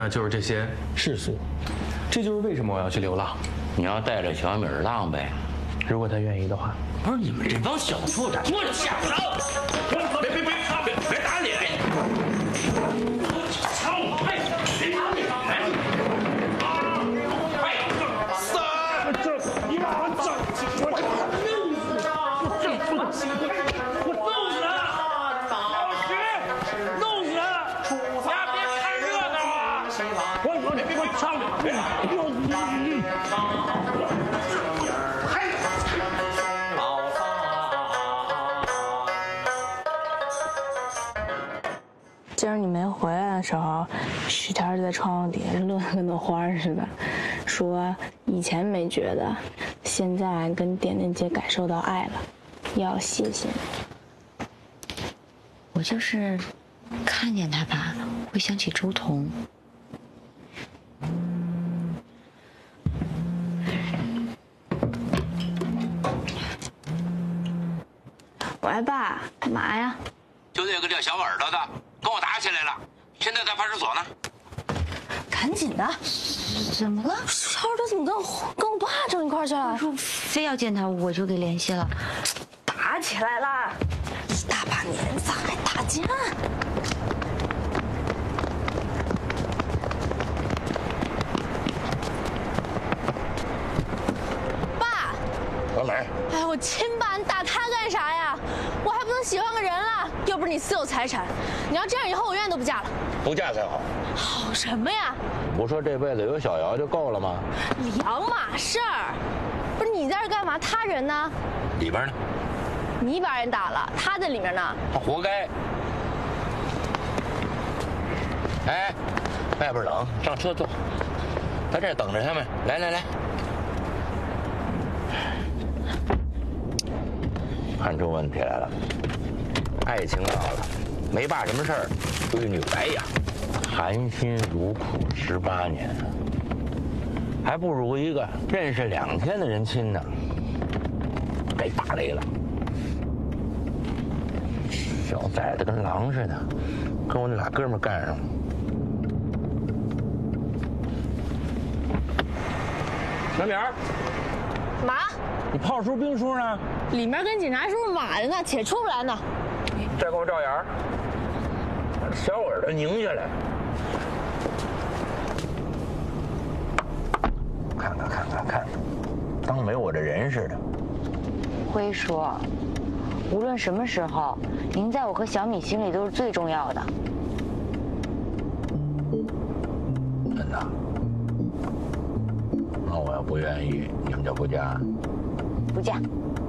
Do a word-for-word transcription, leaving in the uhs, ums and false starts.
那就是这些世俗，这就是为什么我要去流浪。 你要带着小米儿浪呗， 如果他愿意的话。 不是你们这帮小兔崽，我抢了！别别别别别打脸！我操！哎，别打脸！哎，三，这一万整，我弄死他！我这不行，我弄死他！老徐，弄死他！大家别看热闹啊！我我我操！我你。 今儿你没回来的时候，许天就在窗户底下乐得跟朵花似的，说以前没觉得，现在跟点点姐感受到爱了，要谢谢你。 我就是看见他吧，会想起周彤。 喂，爸，干嘛呀？ 就那个叫小耳朵的，跟我打起来了，现在在派出所呢。 赶紧的！ 怎么了？ 小耳朵怎么跟跟我爸整一块去了？ 说非要见他，我就给联系了。 打起来了！一大把年纪还打架？爸， 小美， 哎，我亲爸，你打他干啥呀？我还不能喜欢个人了，又不是你私有财产。你要这样，以后我永远都不嫁了。 不嫁才好。 好什么呀？ 不说这辈子有小瑶就够了吗？ 两码事儿。不是你在这干嘛？他人呢？ 里边呢？ 你把人打了，他在里面呢。 他活该。哎，外边冷，上车坐，在这儿等着他们。来来来，看出问题来了。爱情到了，没办什么事儿，闺女白养，含辛茹苦十八年啊，还不如一个认识两天的人亲呢。该打雷了，小崽子跟狼似的，跟我那俩哥们干上了。小米儿， 嘛？ 你炮叔兵叔呢？ 里面跟警察叔叔码着呢，且出不来呢。 再给我照眼儿，把小耳朵拧下来，看看看看看，当没我这人似的。 辉叔，无论什么时候，您在我和小米心里都是最重要的。 真的？那我要不愿意，你们就不嫁？ 不嫁。